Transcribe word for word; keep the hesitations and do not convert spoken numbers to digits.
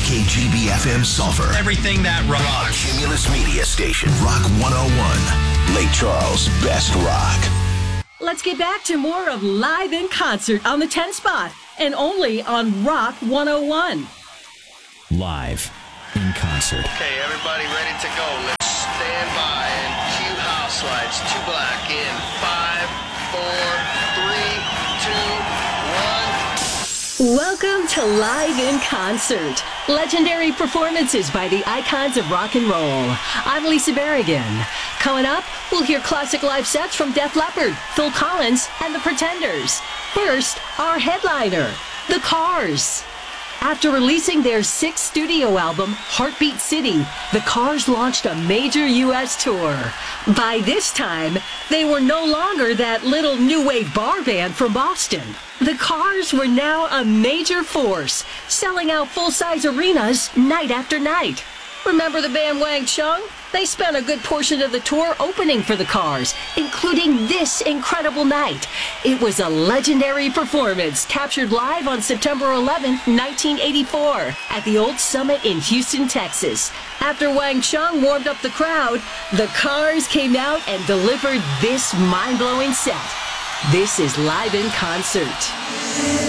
K G B F M Sulphur. Everything that rocks. Cumulus Media Station. Rock one oh one. Lake Charles' best rock. Let's get back to more of Live in Concert on the ten spot and only on Rock one oh one. Live in concert. Okay, everybody ready to go. Let's stand by and cue house lights. Two black in five, four, three, two, one. Welcome to Live in Concert. Legendary performances by the icons of rock and roll. I'm Lisa Berrigan. Coming up, we'll hear classic live sets from Def Leppard, Phil Collins, and The Pretenders. First, our headliner, The Cars. After releasing their sixth studio album, Heartbeat City, the Cars launched a major U S tour. By this time, they were no longer that little new wave bar band from Boston. The Cars were now a major force, selling out full-size arenas night after night. Remember the band Wang Chung? They spent a good portion of the tour opening for the Cars, including this incredible night. It was a legendary performance captured live on September eleventh, nineteen eighty-four, at the Old Summit in Houston, Texas. After Wang Chung warmed up the crowd, the Cars came out and delivered this mind-blowing set. This is Live in Concert.